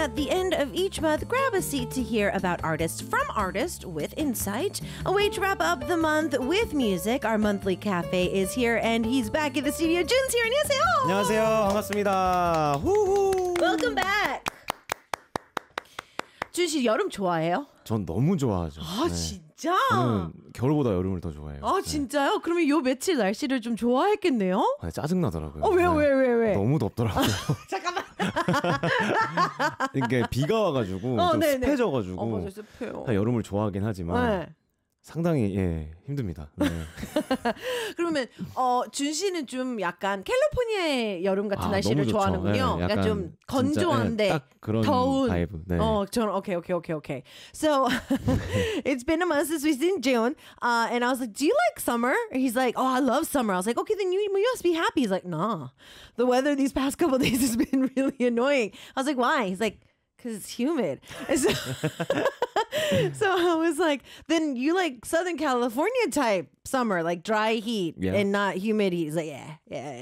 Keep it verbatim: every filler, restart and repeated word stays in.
at the end of each month, grab a seat to hear about artists from artists with insight. A way to wrap up the month with music. Our monthly cafe is here, and he's back in the studio. Jun's here. 안녕하세요. 안녕하세요. 반갑습니다. 후후. Welcome back. 준 씨 여름 좋아해요? 전 너무 좋아하죠. 아 네. 진짜? 저는 겨울보다 여름을 더 좋아해요. 아 진짜요? 그러면 요 며칠 날씨를 좀 좋아했겠네요? 네. 짜증 나더라고요. 어 왜요 왜 왜 왜? 너무 덥더라고요. 잠깐만. 이게 비가 와가지고 어, 좀 네네. 습해져가지고 어 맞아 습해요. 여름을 좋아하긴 하지만 네. 상당히 예 힘듭니다. 네. 그러면 어, 준 씨는 좀 약간 캘리포니아의 여름 같은 아, 날씨를 너무 좋죠. 좋아하는군요. 네, 약간 약간 좀 진짜, 건조한데 네, 딱 그런 더운. 바이브. 네. 어, 저는 okay, okay, okay, okay. So it's been a month since we've seen June, uh, and I was like, "Do you like summer?" He's like, "Oh, I love summer." I was like, "Okay, then you, you must be happy." He's like, "Nah, the weather these past couple of days has been really annoying." I was like, "Why?" He's like, "Cause it's humid." And so, so I was like, "Then you like Southern California type summer, like dry heat Yeah. and not humid heat?" He's like, "Yeah, yeah."